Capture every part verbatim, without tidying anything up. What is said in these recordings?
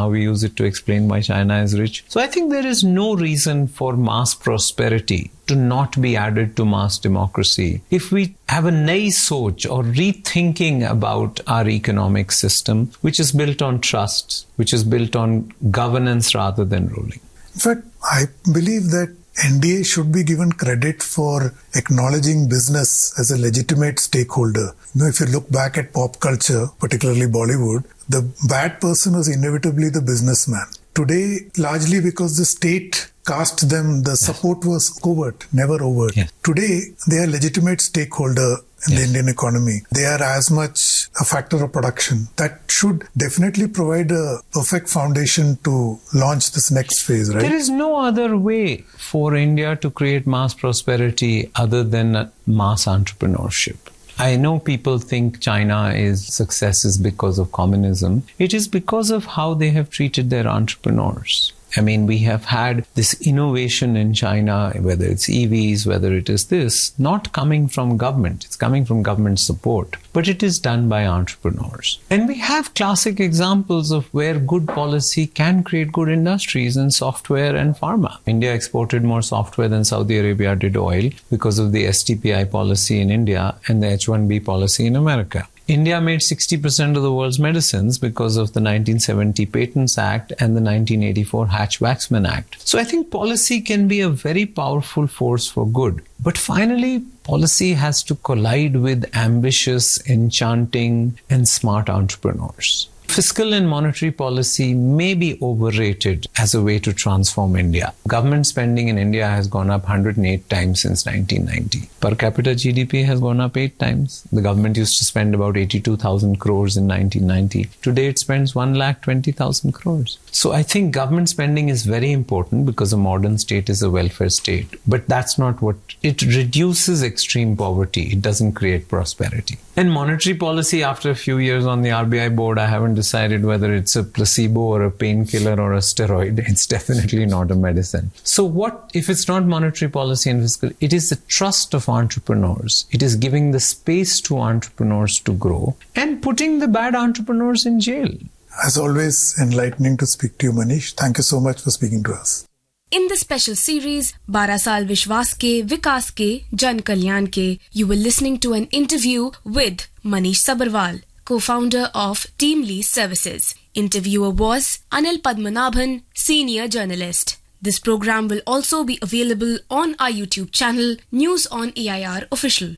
now we use it to explain why China is rich. So I think there is no reason for mass prosperity to not be added to mass democracy. If we have a nai soch or rethinking about our economic system, which is built on trust, which is built on governance rather than ruling. In fact, I believe that N D A should be given credit for acknowledging business as a legitimate stakeholder. You know, if you look back at pop culture, particularly Bollywood, the bad person was inevitably the businessman. Today, largely because the state cast them, the support was covert, never overt. Yes. Today, they are legitimate stakeholder in yes. the Indian economy. They are as much a factor of production. That should definitely provide a perfect foundation to launch this next phase, right? There is no other way for India to create mass prosperity other than mass entrepreneurship. I know people think China is success is because of communism. It is because of how they have treated their entrepreneurs. I mean, we have had this innovation in China, whether it's E Vs, whether it is this, not coming from government. It's coming from government support, but it is done by entrepreneurs. And we have classic examples of where good policy can create good industries in software and pharma. India exported more software than Saudi Arabia did oil because of the S T P I policy in India and the H one B policy in America. India made sixty percent of the world's medicines because of the nineteen seventy Patents Act and the nineteen eighty-four Hatch-Waxman Act. So I think policy can be a very powerful force for good. But finally, policy has to collide with ambitious, enchanting, and smart entrepreneurs. Fiscal and monetary policy may be overrated as a way to transform India. Government spending in India has gone up one hundred eight times since nineteen ninety. Per capita G D P has gone up eight times. The government used to spend about eighty-two thousand crores in nineteen ninety. Today it spends one lakh twenty thousand crores. So I think government spending is very important because a modern state is a welfare state. But that's not what, it reduces extreme poverty. It doesn't create prosperity. And monetary policy, after a few years on the R B I board, I haven't decided whether it's a placebo or a painkiller or a steroid. It's definitely not a medicine. So what, if it's not monetary policy and fiscal, it is the trust of entrepreneurs. It is giving the space to entrepreneurs to grow and putting the bad entrepreneurs in jail. As always, enlightening to speak to you, Manish. Thank you so much for speaking to us. In the special series, बारह साल विश्वास के, विकास के, जन कल्याण के, you were listening to an interview with Manish Sabharwal, co-founder of TeamLease Services. Interviewer was Anil Padmanabhan, senior journalist. This program will also be available on our YouTube channel, News on A I R Official.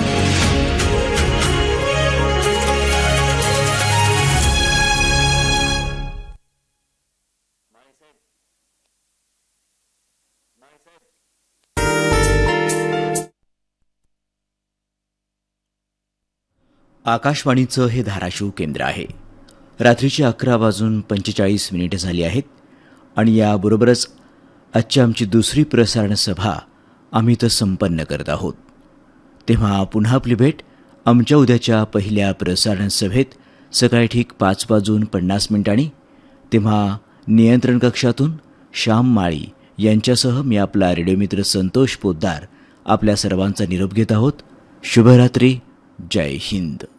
आकाशवाणीचं हे धाराशिव केंद्र आहे. रात्रीची अकरा वाजून पंचेचाळीस मिनिटे झाली आहेत आणि याबरोबरच आजची आमची दुसरी प्रसारण सभा आम्ही तर संपन्न करत आहोत. तेव्हा पुन्हा आपली भेट आमच्या उद्याच्या पहिल्या प्रसारण सभेत सकाळी ठीक पाच वाजून पन्नास मिनिटांनी. तेव्हा नियंत्रण कक्षातून श्याम माळी यांच्यासह मी आपला रेडिओमित्र संतोष पोद्दार आपल्या सर्वांचा निरोप घेत आहोत. शुभरात्री. जय हिंद.